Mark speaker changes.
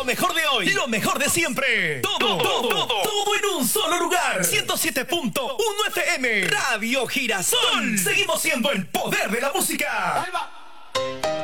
Speaker 1: mejor de hoy, lo mejor de siempre. Todo en un solo lugar. 107.1 FM. Radio Girasol. Seguimos siendo el poder de la música.
Speaker 2: Ahí va.